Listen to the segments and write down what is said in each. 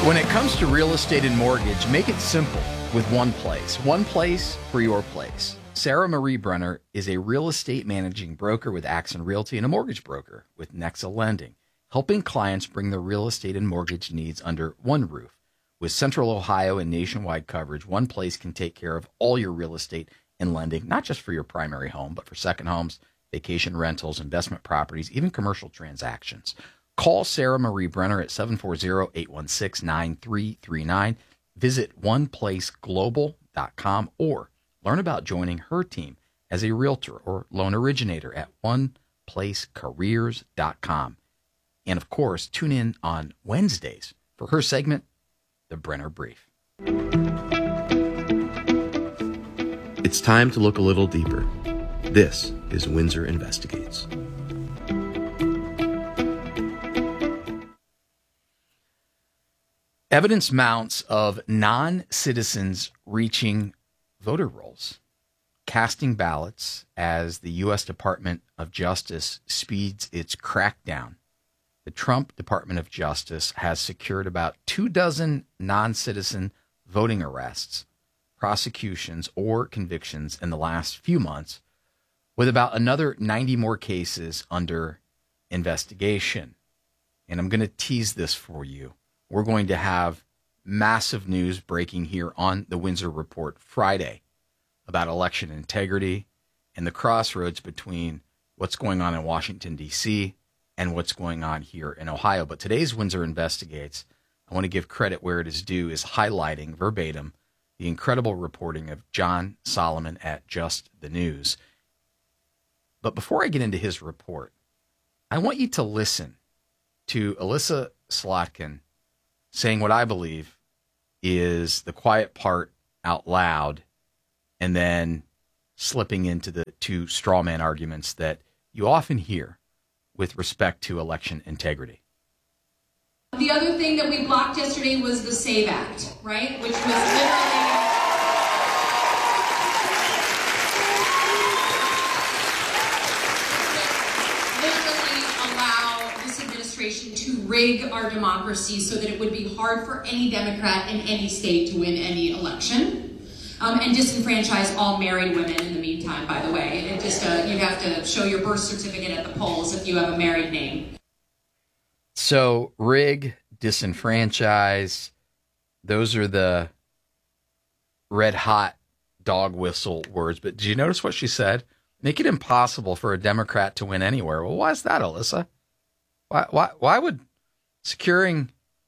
When it comes to real estate and mortgage, make it simple with one place. One place for your place. Sarah Marie Brenner is a real estate managing broker with Axon Realty and a mortgage broker with Nexa Lending, helping clients bring their real estate and mortgage needs under one roof. With Central Ohio and nationwide coverage, one place can take care of all your real estate and lending, not just for your primary home, but for second homes, vacation rentals, investment properties, even commercial transactions. Call Sarah Marie Brenner at 740-816-9339. Visit oneplaceglobal.com or learn about joining her team as a realtor or loan originator at oneplacecareers.com. And of course, tune in on Wednesdays for her segment, The Brenner Brief. It's time to look a little deeper. This is Windsor Investigates. Evidence mounts of non-citizens reaching voter rolls, casting ballots as the U.S. Department of Justice speeds its crackdown. The Trump Department of Justice has secured about 24 non-citizen voting arrests, prosecutions, or convictions in the last few months, with about another 90 more cases under investigation. And I'm going to tease this for you. We're going to have massive news breaking here on the Windsor Report Friday about election integrity and the crossroads between what's going on in Washington, D.C. and what's going on here in Ohio. But today's Windsor Investigates, I want to give credit where it is due, is highlighting verbatim the incredible reporting of John Solomon at Just the News. But before I get into his report, I want you to listen to Elissa Slotkin saying what I believe is the quiet part out loud and then slipping into the two straw man arguments that you often hear with respect to election integrity. The other thing that we blocked yesterday was the SAVE Act, right? Which was literally allow this administration to rig our democracy so that it would be hard for any Democrat in any state to win any election. And disenfranchise all married women in the meantime, by the way. It just you have to show your birth certificate at the polls if you have a married name. So rig, disenfranchise, those are the red hot dog whistle words. But did you notice what she said? Make it impossible for a Democrat to win anywhere. Well, why is that, Elissa? Why would securing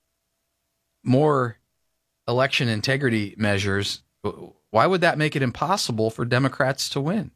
more election integrity measures, why would that make it impossible for Democrats to win?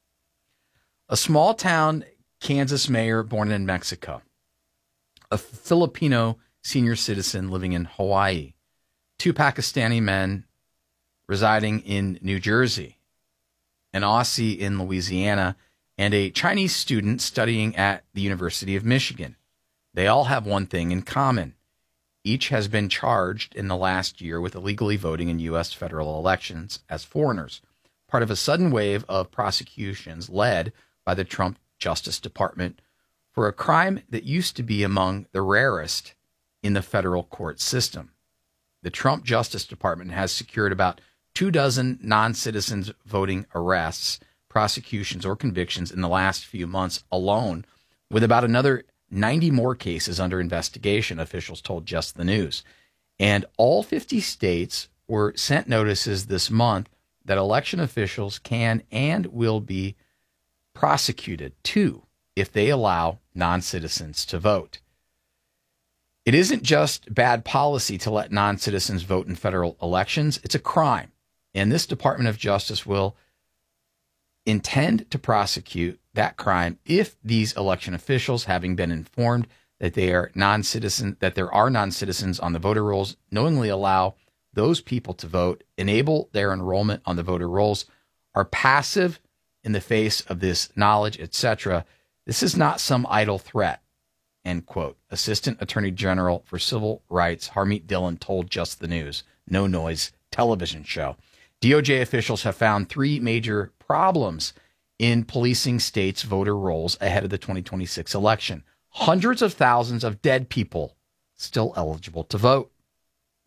A small town Kansas mayor born in Mexico, a Filipino senior citizen living in Hawaii, two Pakistani men residing in New Jersey, an Aussie in Louisiana, and a Chinese student studying at the University of Michigan. They all have one thing in common. Each has been charged in the last year with illegally voting in U.S. federal elections as foreigners, part of a sudden wave of prosecutions led by the Trump Justice Department for a crime that used to be among the rarest in the federal court system. The Trump Justice Department has secured about 24 non-citizens voting arrests, prosecutions, or convictions in the last few months alone, with about another 90 more cases under investigation, officials told Just the News. And all 50 states were sent notices this month that election officials can and will be prosecuted, too, if they allow non-citizens to vote. It isn't just bad policy to let non-citizens vote in federal elections. It's a crime. And this Department of Justice will intend to prosecute that crime if these election officials, having been informed that they are non-citizens, that there are non-citizens on the voter rolls, knowingly allow those people to vote, enable their enrollment on the voter rolls, are passive in the face of this knowledge, etc. This is not some idle threat, end quote. Assistant Attorney General for Civil Rights Harmeet Dillon told Just the News, No Noise television show. DOJ officials have found three major problems in policing states' voter rolls ahead of the 2026 election. Hundreds of thousands of dead people still eligible to vote.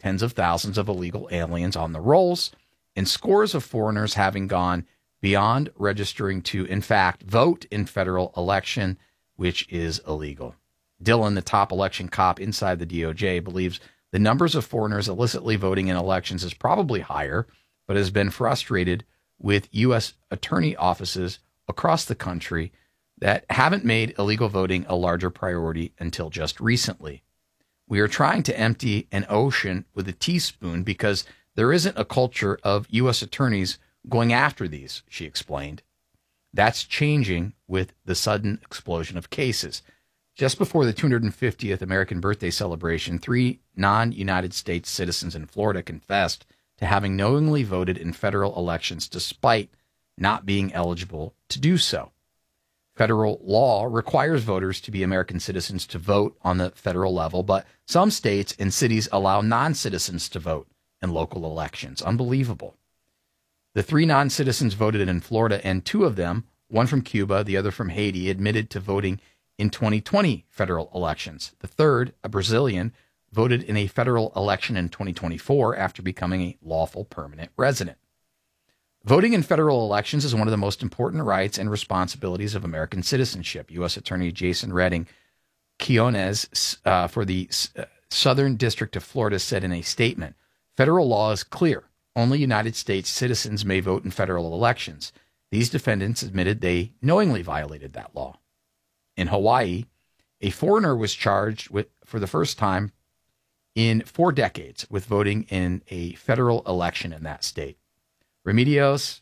tens of thousands of illegal aliens on the rolls, and scores of foreigners having gone beyond registering to, in fact, vote in federal election, which is illegal. Dillon, the top election cop inside the DOJ, believes the numbers of foreigners illicitly voting in elections is probably higher, but has been frustrated with U.S. attorney offices across the country that haven't made illegal voting a larger priority until just recently. We are trying to empty an ocean with a teaspoon because there isn't a culture of U.S. attorneys going after these, she explained. That's changing with the sudden explosion of cases. Just before the 250th American birthday celebration, 3 non-United States citizens in Florida confessed to having knowingly voted in federal elections despite not being eligible to do so. Federal law requires voters to be American citizens to vote on the federal level, but some states and cities allow non-citizens to vote in local elections. Unbelievable. The 3 non-citizens voted in Florida, and 2 of them, one from Cuba, the other from Haiti, admitted to voting in 2020 federal elections. The third, a Brazilian, voted in a federal election in 2024 after becoming a lawful permanent resident. Voting in federal elections is one of the most important rights and responsibilities of American citizenship. U.S. Attorney Jason Redding Quinones for the Southern District of Florida said in a statement, "Federal law is clear. Only United States citizens may vote in federal elections. These defendants admitted they knowingly violated that law." In Hawaii, a foreigner was charged with, for the first time in 4 decades, with voting in a federal election in that state. Remedios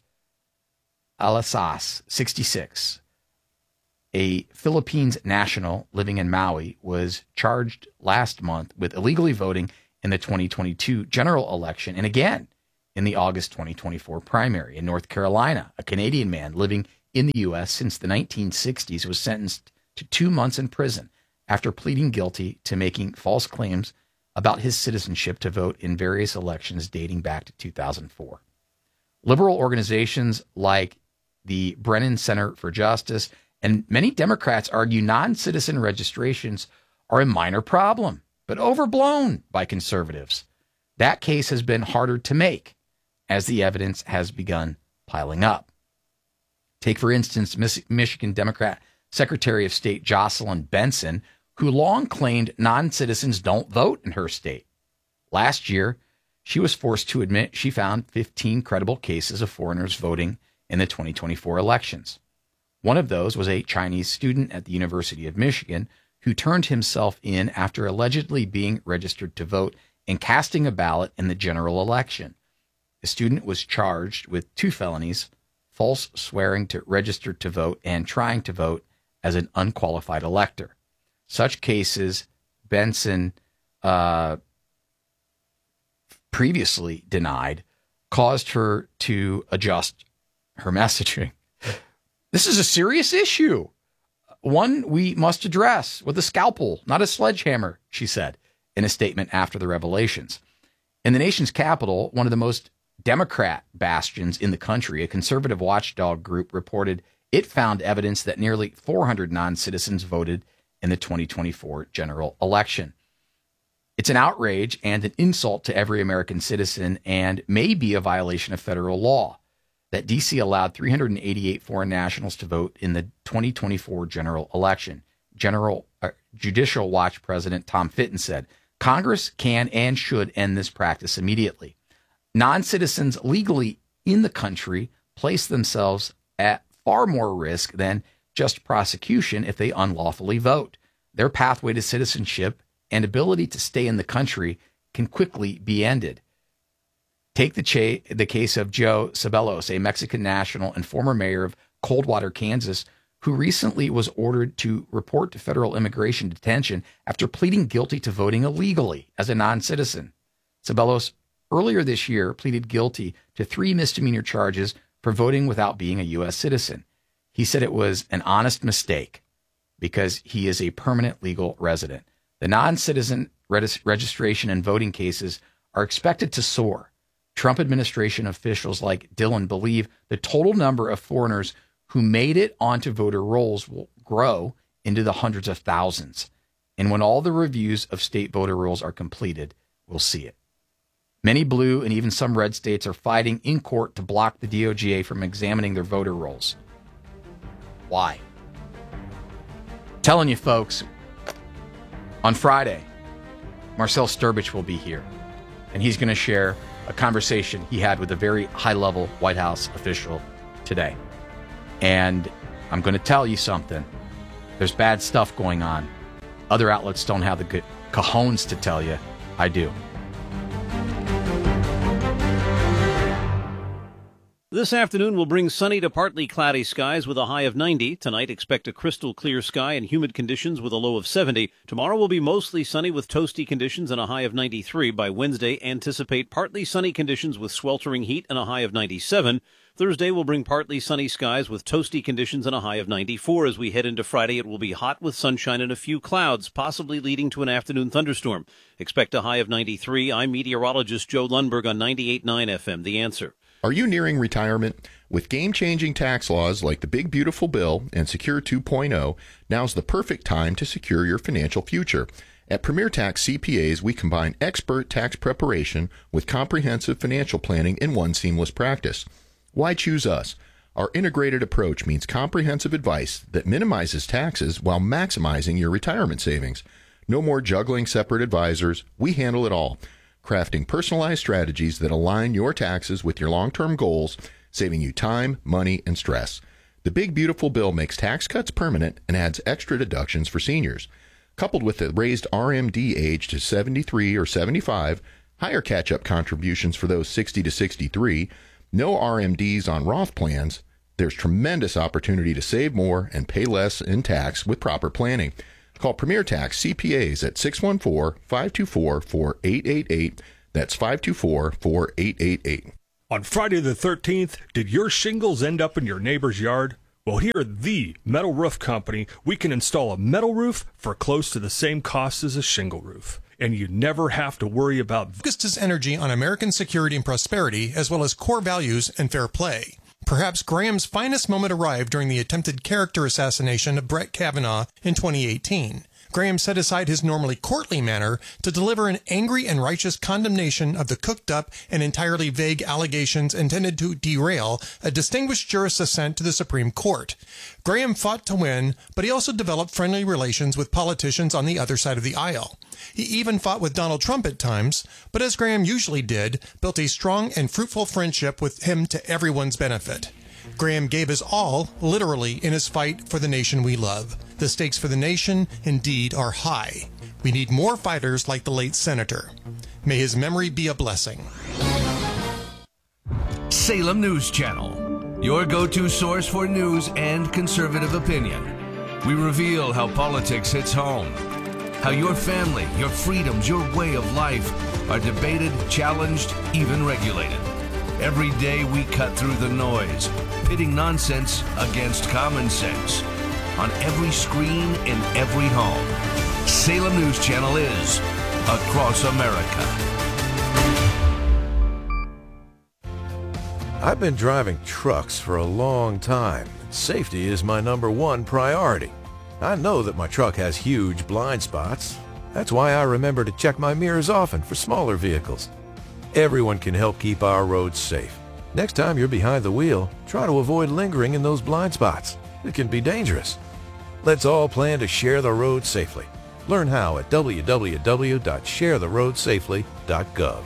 Alasas, 66, a Philippines national living in Maui, was charged last month with illegally voting in the 2022 general election and again in the August 2024 primary. In North Carolina, a Canadian man living in the U.S. since the 1960s was sentenced to 2 months in prison after pleading guilty to making false claims about his citizenship to vote in various elections dating back to 2004. Liberal organizations like the Brennan Center for Justice and many Democrats argue non-citizen registrations are a minor problem, but overblown by conservatives. That case has been harder to make as the evidence has begun piling up. Take, for instance, Michigan Democrat Secretary of State Jocelyn Benson, who long claimed non-citizens don't vote in her state. Last year, she was forced to admit she found 15 credible cases of foreigners voting in the 2024 elections. One of those was a Chinese student at the University of Michigan who turned himself in after allegedly being registered to vote and casting a ballot in the general election. The student was charged with 2 felonies, false swearing to register to vote and trying to vote as an unqualified elector. Such cases, Benson previously denied, caused her to adjust her messaging. This is a serious issue, one we must address with a scalpel, not a sledgehammer, she said in a statement after the revelations. In the nation's capital, one of the most Democrat bastions in the country, a conservative watchdog group reported it found evidence that nearly 400 non-citizens voted in the 2024 general election. It's an outrage and an insult to every American citizen and may be a violation of federal law that D.C. allowed 388 foreign nationals to vote in the 2024 general election. Judicial Watch President Tom Fitton said, "Congress can and should end this practice immediately. Non-citizens legally in the country place themselves at far more risk than just prosecution if they unlawfully vote. Their pathway to citizenship and ability to stay in the country can quickly be ended." Take the case of Joe Ceballos, a Mexican national and former mayor of Coldwater, Kansas, who recently was ordered to report to federal immigration detention after pleading guilty to voting illegally as a non-citizen. Ceballos earlier this year pleaded guilty to 3 misdemeanor charges for voting without being a U.S. citizen. He said it was an honest mistake because he is a permanent legal resident. The non-citizen registration and voting cases are expected to soar. Trump administration officials like Dillon believe the total number of foreigners who made it onto voter rolls will grow into the hundreds of thousands. And when all the reviews of state voter rolls are completed, we'll see it. Many blue and even some red states are fighting in court to block the DOJ from examining their voter rolls. Why? Telling you folks, on Friday, Marcel Sturbich will be here, and he's going to share a conversation he had with a very high-level White House official today. And I'm going to tell you something. There's bad stuff going on. Other outlets don't have the good cajones to tell you. I do. This afternoon will bring sunny to partly cloudy skies with a high of 90. Tonight, expect a crystal clear sky and humid conditions with a low of 70. Tomorrow will be mostly sunny with toasty conditions and a high of 93. By Wednesday, anticipate partly sunny conditions with sweltering heat and a high of 97. Thursday will bring partly sunny skies with toasty conditions and a high of 94. As we head into Friday, it will be hot with sunshine and a few clouds, possibly leading to an afternoon thunderstorm. Expect a high of 93. I'm meteorologist Joe Lundberg on 98.9 FM, The Answer. Are you nearing retirement? With game-changing tax laws like the Big Beautiful Bill and Secure 2.0, now's the perfect time to secure your financial future. At Premier Tax CPAs, we combine expert tax preparation with comprehensive financial planning in one seamless practice. Why choose us? Our integrated approach means comprehensive advice that minimizes taxes while maximizing your retirement savings. No more juggling separate advisors. We handle it all, crafting personalized strategies that align your taxes with your long-term goals, saving you time, money, and stress. The Big Beautiful Bill makes tax cuts permanent and adds extra deductions for seniors. Coupled with the raised RMD age to 73 or 75, higher catch-up contributions for those 60 to 63, no RMDs on Roth plans, there's tremendous opportunity to save more and pay less in tax with proper planning. Call Premier Tax CPAs at 614-524-4888. That's 524-4888. On Friday the 13th, did your shingles end up in your neighbor's yard? Well, here at the Metal Roof Company, we can install a metal roof for close to the same cost as a shingle roof. And you never have to worry about focused his energy on American security and prosperity, as well as core values and fair play. Perhaps Graham's finest moment arrived during the attempted character assassination of Brett Kavanaugh in 2018. Graham set aside his normally courtly manner to deliver an angry and righteous condemnation of the cooked-up and entirely vague allegations intended to derail a distinguished jurist's ascent to the Supreme Court. Graham fought to win, but he also developed friendly relations with politicians on the other side of the aisle. He even fought with Donald Trump at times, but as Graham usually did, built a strong and fruitful friendship with him to everyone's benefit. Graham gave his all, literally, in his fight for the nation we love. The stakes for the nation, indeed, are high. We need more fighters like the late senator. May his memory be a blessing. Salem News Channel, your go-to source for news and conservative opinion. We reveal how politics hits home, how your family, your freedoms, your way of life are debated, challenged, even regulated. Every day we cut through the noise, pitting nonsense against common sense. On every screen, in every home, Salem News Channel is across America. I've been driving trucks for a long time. Safety is my #1 priority. I know that my truck has huge blind spots. That's why I remember to check my mirrors often for smaller vehicles. Everyone can help keep our roads safe. Next time you're behind the wheel, try to avoid lingering in those blind spots. It can be dangerous. Let's all plan to share the road safely. Learn how at www.sharetheroadsafely.gov.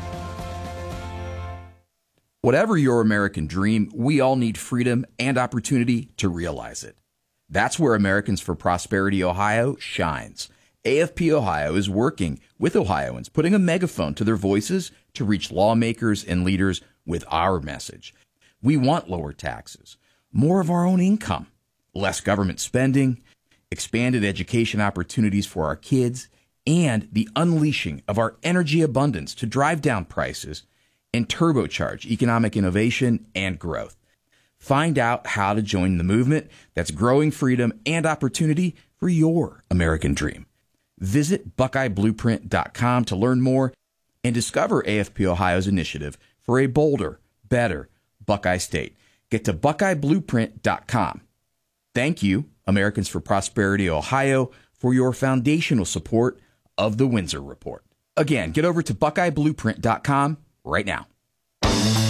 Whatever your American dream, we all need freedom and opportunity to realize it. That's where Americans for Prosperity Ohio shines. AFP Ohio is working with Ohioans, putting a megaphone to their voices to reach lawmakers and leaders with our message. We want lower taxes, more of our own income, less government spending, expanded education opportunities for our kids, and the unleashing of our energy abundance to drive down prices and turbocharge economic innovation and growth. Find out how to join the movement that's growing freedom and opportunity for your American dream. Visit BuckeyeBlueprint.com to learn more and discover AFP Ohio's initiative for a bolder, better Buckeye State. Get to BuckeyeBlueprint.com. Thank you, Americans for Prosperity Ohio, for your foundational support of the Windsor Report. Again, get over to BuckeyeBlueprint.com right now.